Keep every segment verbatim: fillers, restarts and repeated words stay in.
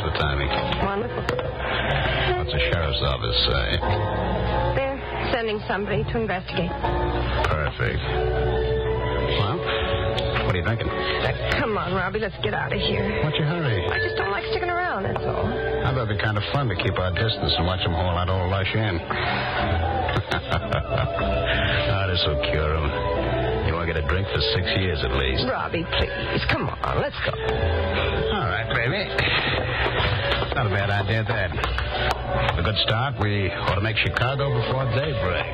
the timing. Wonderful. What's the sheriff's office say? They're sending somebody to investigate. Perfect. Well, what are you thinking? Uh, come on, Robbie, let's get out of here. What's your hurry? I just don't like sticking around, that's all. I thought it'd be kind of fun to keep our distance and watch them haul that old lush in. Ah, this will cure him. You won't get a drink for six years at least. Robbie, please, come on, let's go. All right, baby. Not a bad idea, that. A good start. We ought to make Chicago before daybreak.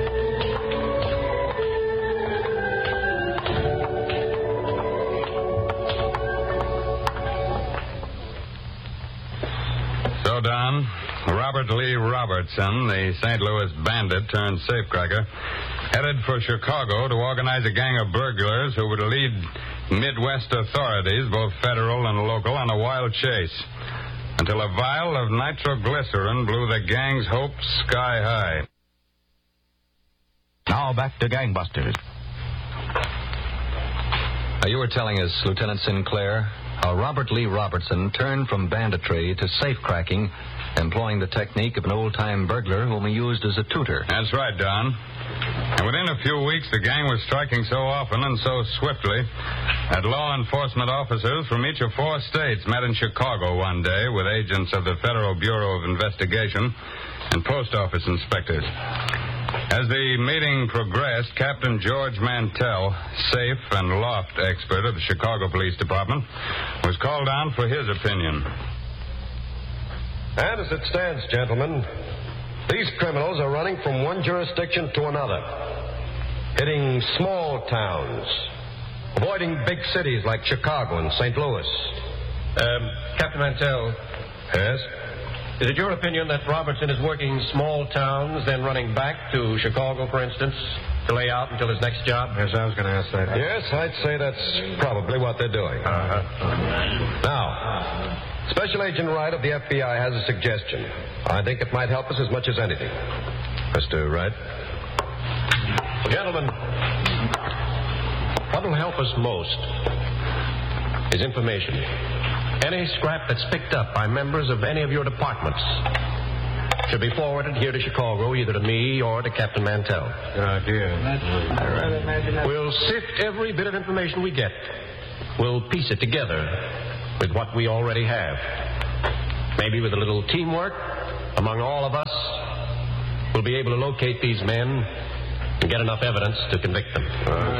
So, Don, Robert Lee Robertson, the Saint Louis bandit turned safecracker, headed for Chicago to organize a gang of burglars who would lead Midwest authorities, both federal and local, on a wild chase until a vial of nitroglycerin blew the gang's hopes sky high. Now back to Gangbusters. Now, you were telling us, Lieutenant Sinclair, how Robert Lee Robertson turned from banditry to safecracking, employing the technique of an old-time burglar whom he used as a tutor. That's right, Don. And within a few weeks, the gang was striking so often and so swiftly that law enforcement officers from each of four states met in Chicago one day with agents of the Federal Bureau of Investigation and post office inspectors. As the meeting progressed, Captain George Mantell, safe and loft expert of the Chicago Police Department, was called on for his opinion. And as it stands, gentlemen, these criminals are running from one jurisdiction to another, hitting small towns, avoiding big cities like Chicago and Saint Louis. Um, Captain Mantell. Yes? Is it your opinion that Robertson is working small towns, then running back to Chicago, for instance, to lay out until his next job? Yes, I was going to ask that. Yes, I'd say that's probably what they're doing. Uh-huh. Now, Special Agent Wright of the F B I has a suggestion. I think it might help us as much as anything. Mister Wright? Gentlemen, what will help us most is information. Any scrap that's picked up by members of any of your departments should be forwarded here to Chicago, either to me or to Captain Mantell. Good idea. I rather imagine that. We'll sift every bit of information we get. We'll piece it together with what we already have. Maybe with a little teamwork among all of us, we'll be able to locate these men and get enough evidence to convict them.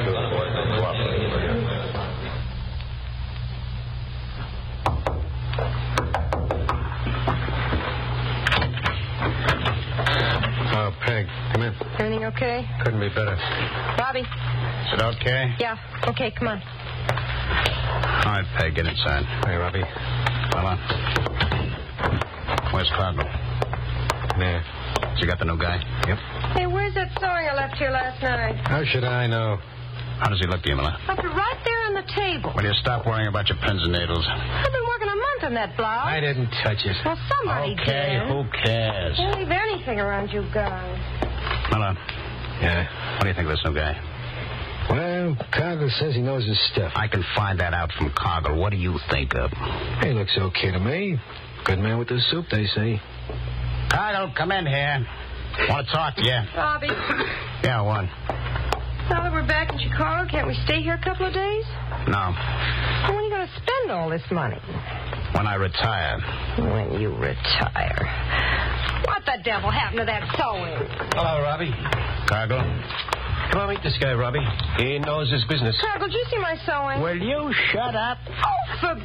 Oh, Peg, come in. Everything okay? Couldn't be better. Robbie? Is it okay? Yeah, okay, come on. All right, Peg, get inside. Hey, Robbie. Hold on. Where's Cardinal? Yeah. You got the new guy? Yep. Hey, where's that sewing I left here last night? How should I know? How does he look to you, Miller? Left it right there on the table. Will you stop worrying about your pins and needles? I've been working a month on that blouse. I didn't touch it. Well, somebody Okay, did. who cares? Don't leave anything around you guys. Miller, Yeah. what do you think of this new guy? Well, Cargill says he knows his stuff. I can find that out from Coggle. What do you think of? He looks okay to me. Good man with the soup, they say. Coggle, come in here. Want to talk to you. Robbie, Yeah, what? now that we're back in Chicago, can't we stay here a couple of days? No. Well, when are you going to spend all this money? When I retire. When you retire. What the devil happened to that sewing? Hello, Robbie. Coggle? Come on, meet this guy, Robbie. He knows his business. Cargill, did you see my sewing? Will you shut up? Oh, for...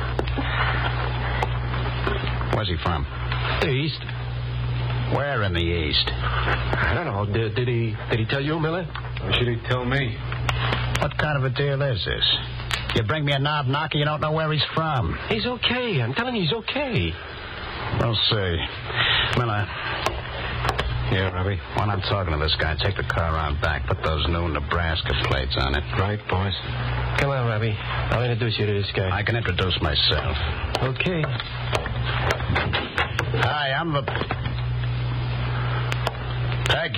Where's he from? The East. Where in the East? I don't know. Did, did he did he tell you, Miller? Why should he tell me? What kind of a deal is this? You bring me a knob knocker, you don't know where he's from. He's okay. I'm telling you, he's okay. We'll see. Miller, Yeah, Robbie. when I'm talking to this guy, take the car around back. Put those new Nebraska plates on it. Right, boys. Come on, Robbie. I'll introduce you to this guy. I can introduce myself. Okay. Hi, I'm the... Peg.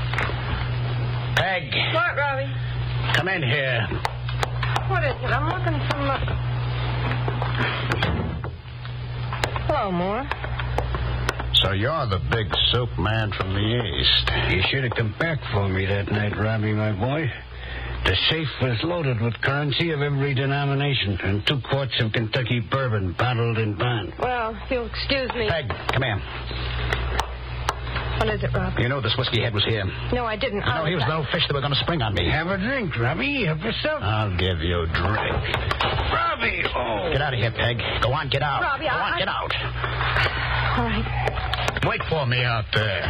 Peg. What, Robbie? Come in here. What is it? I'm looking from the... Hello, Moore. So you're the big soup man from the East. You should have come back for me that night, Robbie, my boy. The safe was loaded with currency of every denomination and two quarts of Kentucky bourbon bottled in bond. Well, if you'll excuse me. Peg, come here. What is it, Rob? You know this whiskey head was here. No, I didn't. You know, he was no fish that were going to spring on me. Have a drink, Robbie. Help yourself. I'll give you a drink. Robbie, oh. Get out of here, Peg. Go on, get out. Robbie, Go I- on, get out. All right. Wait for me out there.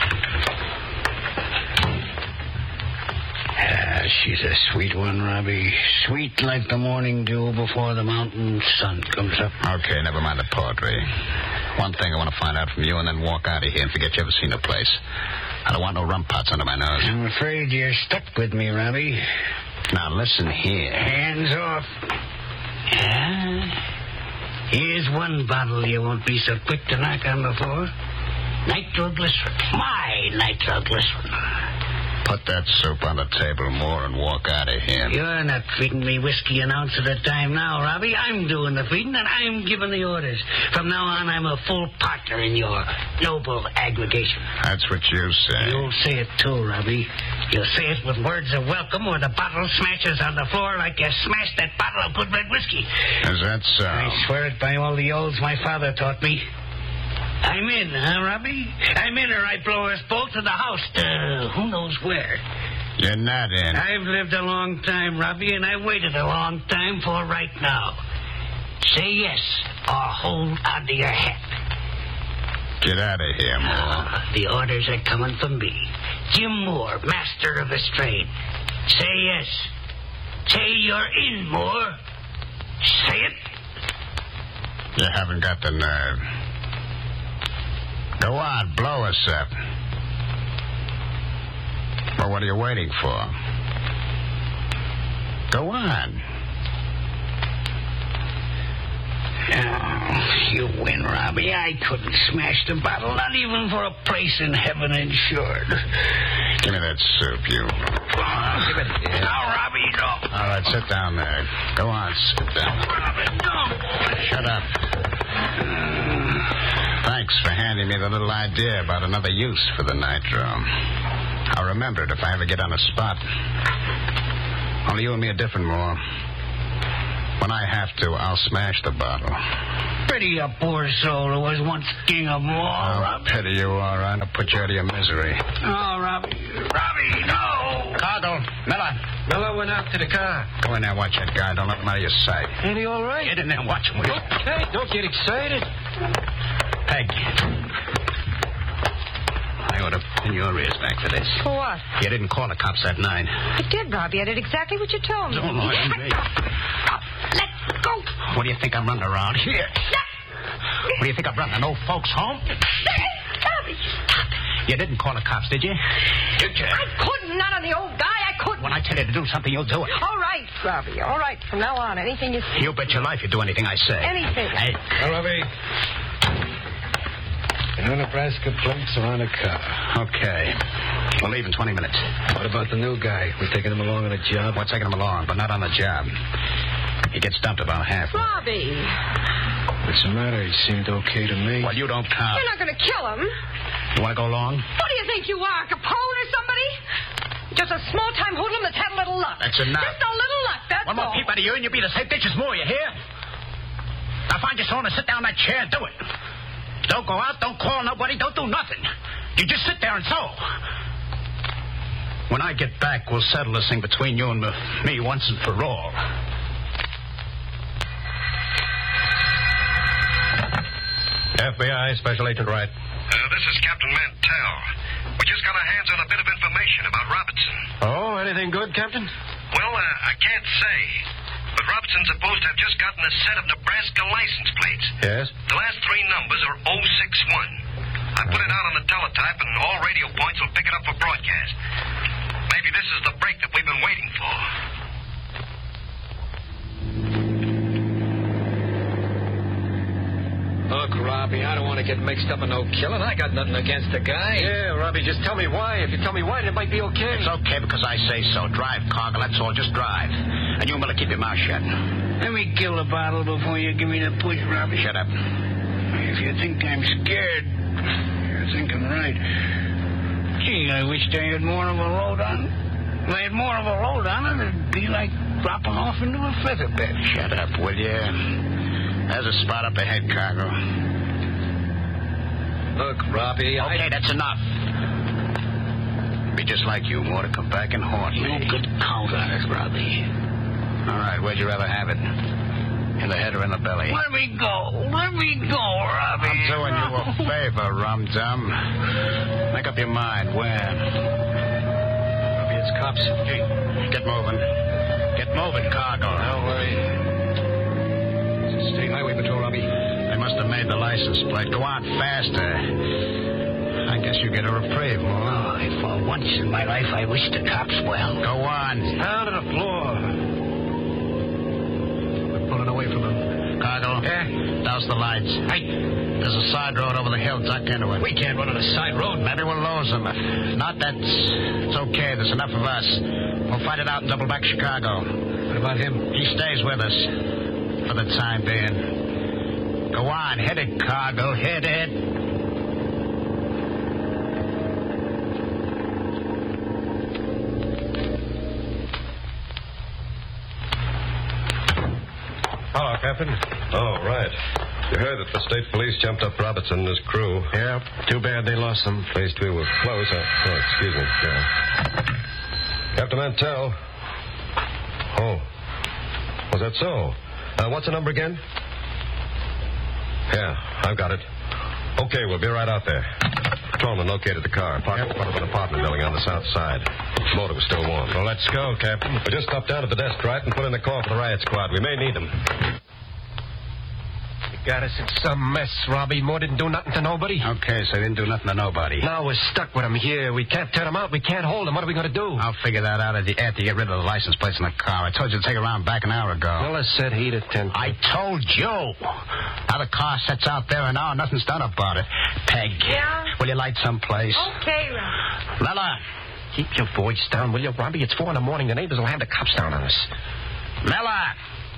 Ah, she's a sweet one, Robbie. Sweet like the morning dew before the mountain sun comes up. Okay, never mind the poetry. One thing I want to find out from you and then walk out of here and forget you ever seen the place. I don't want no rum pots under my nose. I'm afraid you're stuck with me, Robbie. Now, listen here. Hands off. Ah, here's one bottle you won't be so quick to knock on the floor. Nitroglycerin. My nitroglycerin. Put that soup on the table more and walk out of here. You're not feeding me whiskey an ounce at a time now, Robbie. I'm doing the feeding, and I'm giving the orders. From now on, I'm a full partner in your noble aggregation. That's what you say. You'll say it, too, Robbie. You'll say it with words of welcome or the bottle smashes on the floor like you smashed that bottle of good red whiskey. Is that so? I swear it by all the oaths my father taught me. I'm in, huh, Robbie? I'm in, or I blow us both to the house to who knows where. You're not in. I've lived a long time, Robbie, and I waited a long time for right now. Say yes, or hold onto your hat. Get out of here, Moore. Ah, the orders are coming from me. Jim Moore, master of this trade. Say yes. Say you're in, Moore. Say it. You haven't got the nerve. Go on, blow us up. Well, what are you waiting for? Go on. Oh, you win, Robbie. I couldn't smash the bottle, not even for a place in heaven insured. Give me that soup, you. Oh, give it here. No, Robbie, no. All right, sit down there. Go on, sit down. Robbie, no. Shut up. Thanks for handing me the little idea about another use for the nitro. I'll remember it if I ever get on a spot. Only you and me are different, Moore. When I have to, I'll smash the bottle. Pity a poor soul who was once king of all, I'll Robbie. pity you, all right. I'll put you out of your misery. Oh, Robbie. Robbie, no. Cargo, Miller. Miller went out to the car. Go in there and watch that guy. Don't let him out of your sight. Ain't he all right? Get in there and watch him, will you? Hey, don't get excited. Peg. I ought to pin your ears back for this. For what? You didn't call the cops that night. I did, Robbie. I did exactly what you told me. Don't lie to me. Let go. What do you think I'm running around here? What do you think I'm running? An old folks' home? Robbie, stop. You didn't call the cops, did you? Did you? I couldn't. Not on the old guy. I couldn't. When I tell you to do something, you'll do it. All right, Robbie. All right. From now on, anything you say. You bet your life you do anything I say. Anything. Hey. Now, Robbie. No Nebraska plates are on a car. Okay. We'll leave in twenty minutes. What about the new guy? We taking him along on a job? We're taking him along, but not on the job. He gets dumped about half. Robbie. What's the matter? He seemed okay to me. Well, you don't count. You're not going to kill him. You want to go along? What do you think you are, Capone or somebody? Just a small-time hoodlum that's had a little luck. That's enough. Just a little luck, that's One all. more peep out of you and you'll be the safe ditches more, you hear? Now find your soul and sit down in that chair and do it. Don't go out, don't call nobody, don't do nothing. You just sit there and sew. When I get back, we'll settle this thing between you and me once and for all. F B I, Special Agent Wright. Uh, this is Captain Mantell. We just got our hands on a bit of information about Robertson. Oh, anything good, Captain? Well, uh, I can't say. But Robertson's supposed to have just gotten a set of Nebraska license plates. Yes? The last three numbers are oh six one. I put it out on the teletype, and all radio points will pick it up for broadcast. Maybe this is the break that we've been waiting for. Look, Robbie, I don't want to get mixed up in no killing. I got nothing against the guy. Yeah, Robbie, just tell me why. If you tell me why, it might be okay. It's okay because I say so. Drive, Cargill, that's all. Just drive. And you, Miller, keep your mouth shut. Let me kill the bottle before you give me the push, Robbie. Shut up. If you think I'm scared, you're thinking right. Gee, I wish they had more of a load on. If they had more of a load on it, it'd be like dropping off into a feather bed. Shut up, will you? There's a spot up ahead, Cargo. Look, Robbie, I... Okay, that's enough. It'd be just like you, more to come back and haunt me. You could count on it, Robbie. All right, where'd you rather have it? In the head or in the belly? Let me go. Let me go, Robbie. I'm doing you a favor, Rum-Dum. Make up your mind. Where? Robbie, it's cops. Gee, get moving. Get moving, Cargo. Don't worry. It's a state highway patrol, Robbie. They must have made the license plate. Go on faster. I guess you get a reprieve, more. Oh, for once in my life, I wish the cops well. Go on. Down to the floor. We're pulling away from them. Cargo? Yeah? Douse the lights. Hey. There's a side road over the hill. Duck into it. We can't run on a side road. Maybe we'll lose them. If not, that's... It's okay. There's enough of us. We'll fight it out and double back Chicago. What about him? He stays with us. For the time being. Go on. Hit it, Cargo. Hit it. Hello, Captain. Oh, right. You heard that the state police jumped up Robertson and his crew. Yeah, too bad they lost them. At least we were close. Uh, oh, excuse me. Yeah. Captain Mantell. Oh. Was that so? Uh, what's the number again? Yeah, I've got it. Okay, we'll be right out there. Patrolman located the car. Parked in front of an apartment building on the south side. The motor was still warm. Well, let's go, Captain. We just stopped down at the desk, right, and put in the call for the riot squad. We may need them. You got us in some mess, Robbie. Moore didn't do nothing to nobody. Okay, so they didn't do nothing to nobody. Now we're stuck with them here. We can't turn them out. We can't hold them. What are we going to do? I'll figure that out at the after you get rid of the license plates in the car. I told you to take it around back an hour ago. Well, I said he'd attend. I told you. Now the car sits out there an hour. Nothing's done about it. Peg. Yeah? Will you light someplace? Okay, Robbie. Miller. Keep your voice down, will you, Robbie? It's four in the morning. The neighbors will have the cops down on us. Miller.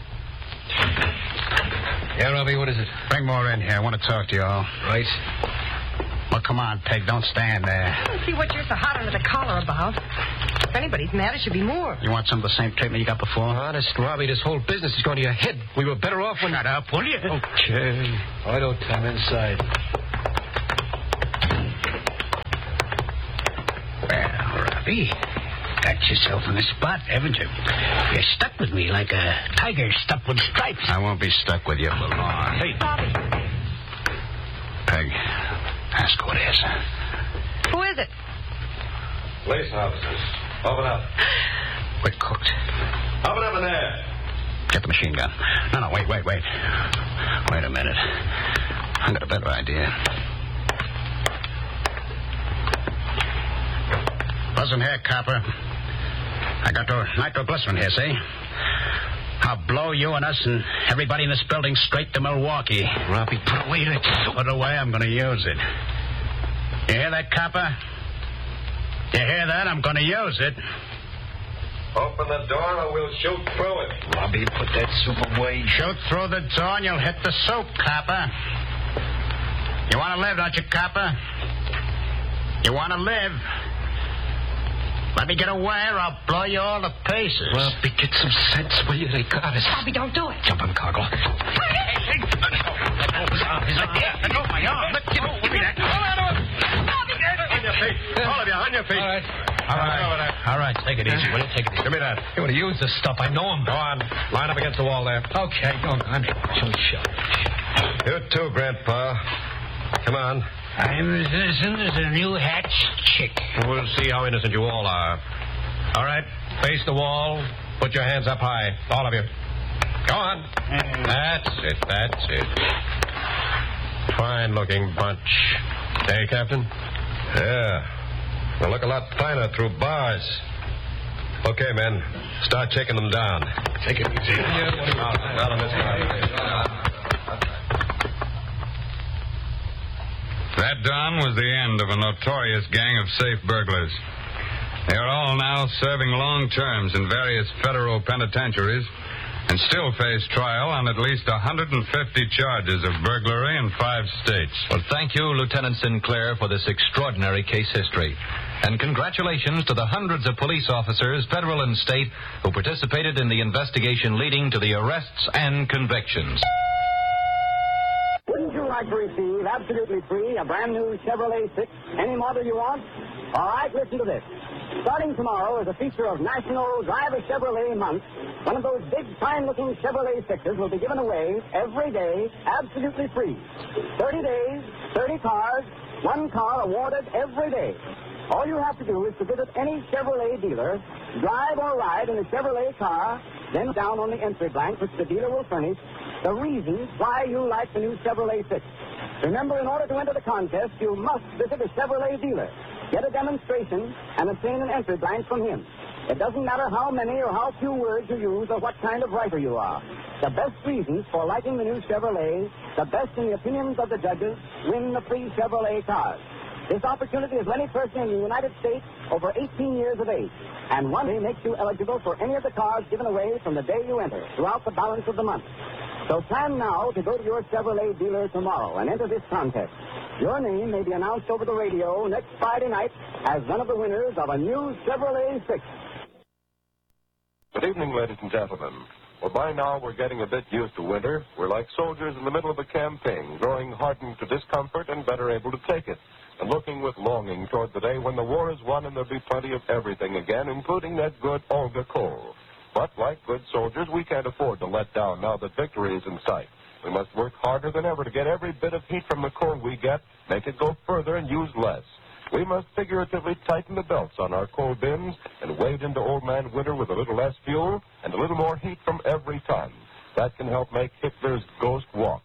Yeah, Robbie, what is it? Bring more in here. I want to talk to you all. Right. Well, come on, Peg. Don't stand there. I don't see what you're so hot under the collar about. If anybody's mad, it should be more. You want some of the same treatment you got before? Honest, Robbie, this whole business is going to your head. We were better off when... Shut up, will you? Okay. Why don't come inside? Well, Robbie, got yourself in a spot, haven't you? You're stuck with me like a tiger stuck with stripes. I won't be stuck with you for long. Hey, Bobby. Peg, ask who it is. Who is it? Police officers. Open up. We're cooked. Open up in there. Get the machine gun. No, no, wait, wait, wait. Wait a minute. I got a better idea. Listen here, copper. I got the nitroglycerin here, see? I'll blow you and us and everybody in this building straight to Milwaukee. Robbie, put away that... Put it away, I'm going to use it. You hear that, copper? You hear that? I'm going to use it. Open the door or we'll shoot through it. Robbie, put that soup away. Shoot through the door and you'll hit the soup, copper. You want to live, don't you, copper? You want to live? Let me get away or I'll blow you all to pieces. Robbie, get some sense, will you? They got us. Bobby, don't do it. Jump on the cargo. Let go of my arm. Let go. Give me that. On your feet. All of you, on your feet. All right. All right. Over there. All right, take it easy, will you? Take it easy. Give me that. You want to use this stuff. I know him. Go on. Line up against the wall there. Okay, go on. Show shut. You too, Grandpa. Come on. I'm as innocent as a new hatched chick. We'll see how innocent you all are. All right, face the wall. Put your hands up high. All of you. Go on. That's it. That's it. Fine-looking bunch. Hey, Captain? Yeah. They'll look a lot finer through bars. Okay, men. Start checking them down. Take it easy. Out of this car. That dawn was the end of a notorious gang of safe burglars. They are all now serving long terms in various federal penitentiaries and still face trial on at least one hundred fifty charges of burglary in five states. Well, thank you, Lieutenant Sinclair, for this extraordinary case history. And congratulations to the hundreds of police officers, federal and state, who participated in the investigation leading to the arrests and convictions. Wouldn't you like to receive absolutely free a brand new Chevrolet Six, any model you want? All right, listen to this. Starting tomorrow is a feature of National Drive a Chevrolet Month. One of those big, fine-looking Chevrolet Sixes will be given away every day, absolutely free. thirty days, thirty cars, one car awarded every day. All you have to do is to visit any Chevrolet dealer, drive or ride in a Chevrolet car, then down on the entry blank, which the dealer will furnish, the reasons why you like the new Chevrolet Six. Remember, in order to enter the contest, you must visit a Chevrolet dealer, get a demonstration, and obtain an entry blank from him. It doesn't matter how many or how few words you use or what kind of writer you are. The best reasons for liking the new Chevrolet, the best in the opinions of the judges, win the free Chevrolet cars. This opportunity is for any person in the United States over eighteen years of age, and one day makes you eligible for any of the cars given away from the day you enter throughout the balance of the month. So plan now to go to your Chevrolet dealer tomorrow and enter this contest. Your name may be announced over the radio next Friday night as one of the winners of a new Chevrolet Six. Good evening, ladies and gentlemen. Well, by now we're getting a bit used to winter. We're like soldiers in the middle of a campaign, growing hardened to discomfort and better able to take it, and looking with longing toward the day when the war is won and there'll be plenty of everything again, including that good Olga coal. But like good soldiers, we can't afford to let down now that victory is in sight. We must work harder than ever to get every bit of heat from the coal we get, make it go further and use less. We must figuratively tighten the belts on our coal bins and wade into old man winter with a little less fuel and a little more heat from every ton. That can help make Hitler's ghost walk.